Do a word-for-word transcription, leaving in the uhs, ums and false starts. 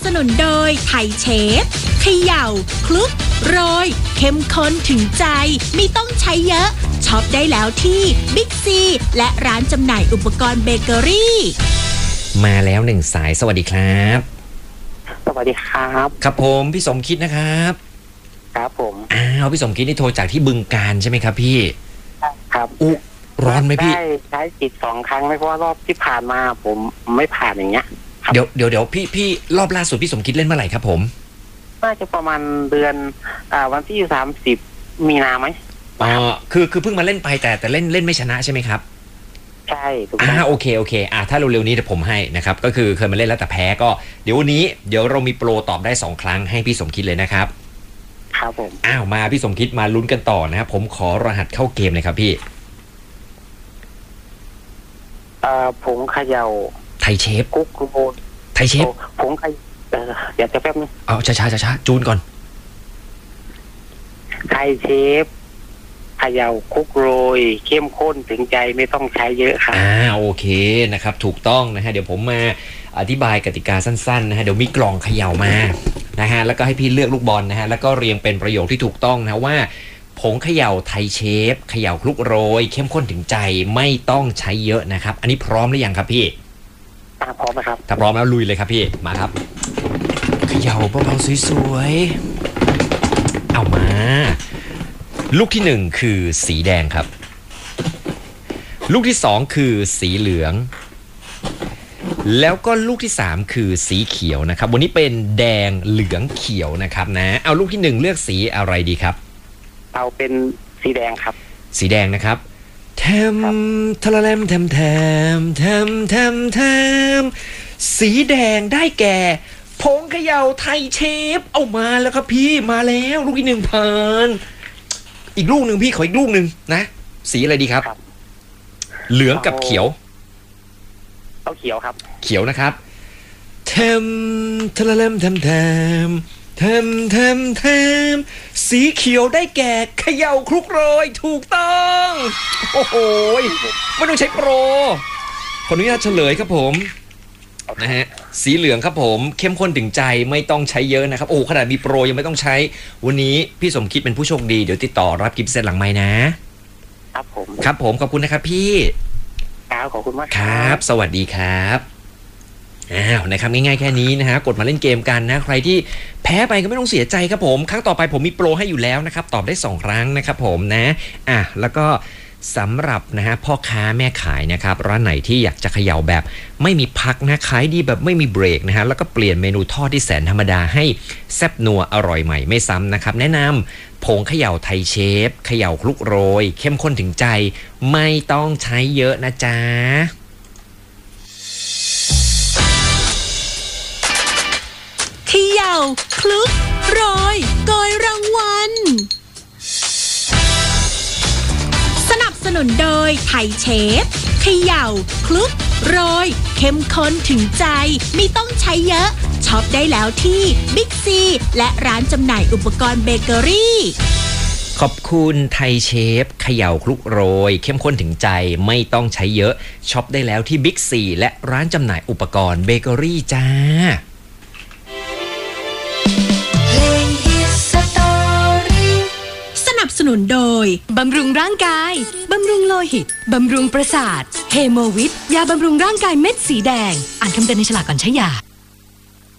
นุนโดยไทยเชฟเขย่าคลุกโรยเข้มข้นถึงใจไม่ต้องใช้เยอะช็อปได้แล้วที่บิ๊กซีและร้านจำหน่ายอุปกรณ์เบเกอรี่มาแล้วหนึ่งสายสวัสดีครับสวัสดีครับครับผมพี่สมคิดนะครับครับผมอ้าวพี่สมคิดนี่โทรจากที่บึงกาฬใช่ไหมครับพี่ครับอุ๊ร้อนไหมพี่ได้ใช้จิตสองครั้งไม่เพราะว่ารอบที่ผ่านมาผมไม่ผ่านอย่างเงี้ยเดี๋ยวเดี๋ยวเดี๋ยวพี่พี่รอบล่าสุดพี่สมคิดเล่นเมื่อไหร่ครับผมน่าจะประมาณเดือนอ่าวันที่สามสิบมีนาไหมอ๋อคือคือเพิ่งมาเล่นไปแต่แต่เล่นเล่นไม่ชนะใช่ไหมครับใช่ถูกอ่าโอเคโอเคอ่าถ้าเร็วๆนี้เดี๋ยวผมให้นะครับก็คือเคยมาเล่นแล้วแต่แพ้ก็เดี๋ยววันนี้เดี๋ยวเรามีโปรตอบได้สองครั้งให้พี่สมคิดเลยนะครับครับผมอ้าวมาพี่สมคิดมาลุ้นกันต่อนะครับผมขอรหัสเข้าเกมเลยครับพี่เอ่อผงเขย่าไทยเชฟกุ๊กโรยไทยเชฟผงเขย่าเออเดี๋ยวจะแป๊บนึงเอาช้าช้าช้าช้าจูนก่อนไทยเชฟเขย่าคุกโรยเข้มข้นถึงใจไม่ต้องใช้เยอะครับอ่าโอเคนะครับถูกต้องนะฮะเดี๋ยวผมมาอธิบายกติกาสั้นๆนะฮะเดี๋ยวมีกล่องเขย่ามานะฮะแล้วก็ให้พี่เลือกลูกบอลนะฮะแล้วก็เรียงเป็นประโยคที่ถูกต้องนะว่าผงเขย่าไทยเชฟเขย่าคลุกโรยเข้มข้นถึงใจไม่ต้องใช้เยอะนะครับอันนี้พร้อมหรือยังครับพี่พร้อมนะครับถ้าพร้อมแล้วลุยเลยครับพี่มาครับเขย่าเบาๆสวยๆเอามาลูกที่หนึ่งคือสีแดงครับลูกที่สองคือสีเหลืองแล้วก็ลูกที่สามคือสีเขียวนะครับวันนี้เป็นแดงเหลืองเขียวนะครับนะเอาลูกที่หนึ่งเลือกสีอะไรดีครับเอาเป็นสีแดงครับสีแดงนะครับแทมทะละแลมแทมแทมแทมแทมแทมสีแดงได้แก่ผงเขย่าไทยเชฟเอามาแล้วครับพี่มาแล้วลูกที่หนึ่งผ่านอีกลูกหนึ่งพี่ขออีกลูกหนึ่งนะสีอะไรดีครับเหลืองกับเขียวเอาเขียวครับเขียวนะครับแทมทะละแลมแทมแทมแทมแทมแทมสีเขียวได้แก่เขย่าคลุกโรยถูกต้องโอ้โหไม่ต้องใช้โปรขออนุญาตเฉลยครับผมนะฮะสีเหลืองครับผมเข้มข้นถึงใจไม่ต้องใช้เยอะนะครับโอ้ขนาดมีโปรยังไม่ต้องใช้วันนี้พี่สมคิดเป็นผู้โชคดีเดี๋ยวติดต่อรับกิฟต์เซตหลังไมค์นะครับผมครับผมขอบคุณนะครับพี่ครับขอบคุณมากครับสวัสดีครับอ้าวนะครับง่ายๆแค่นี้นะฮะกดมาเล่นเกมกันนะใครที่แพ้ไปก็ไม่ต้องเสียใจครับผมครั้งต่อไปผมมีโปรให้อยู่แล้วนะครับตอบได้สองครั้งนะครับผมนะอ่ะแล้วก็สำหรับนะฮะพ่อค้าแม่ขายนะครับร้านไหนที่อยากจะเขย่าแบบไม่มีพักนะขายดีแบบไม่มีเบรกนะฮะแล้วก็เปลี่ยนเมนูทอดที่แสนธรรมดาให้แซ่บนัวอร่อยใหม่ไม่ซ้ำนะครับแนะนำผงเขย่าไทยเชฟเขย่าคลุกโรยเข้มข้นถึงใจไม่ต้องใช้เยอะนะจ๊ะเขย่าคลุกโรยโกยรางวัลสนับสนุนโดยไทยเชฟเขย่าคลุกโรยเข้มข้นถึงใจไม่ต้องใช้เยอะช็อปได้แล้วที่บิ๊กซีและร้านจำหน่ายอุปกรณ์เบเกอรี่ขอบคุณไทยเชฟเขย่าคลุกโรยเข้มข้นถึงใจไม่ต้องใช้เยอะช็อปได้แล้วที่บิ๊กซีและร้านจำหน่ายอุปกรณ์เบเกอรี่จ้าสนับสนุนโดยบำรุงร่างกายบำรุงโลหิตบำรุงประสาทเฮโมวิทยาบำรุงร่างกายเม็ดสีแดงอ่านคำเตือนในฉลากก่อนใช้ยา